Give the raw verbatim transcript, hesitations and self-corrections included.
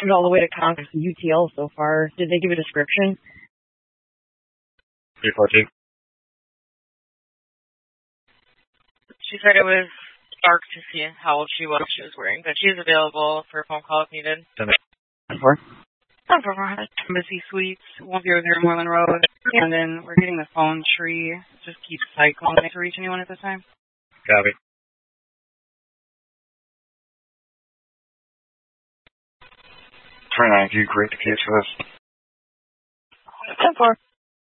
it all the way to Congress and U T L so far. Did they give a description? three fourteen. She said it was dark to see how old she was, she was wearing, but she is available for a phone call if needed. ten four. ten four. Embassy Suites, one zero zero Moreland Road. And then we're getting the phone tree. Just keep cycling to reach anyone at this time. Copy. three nine, you great to catch us. ten four.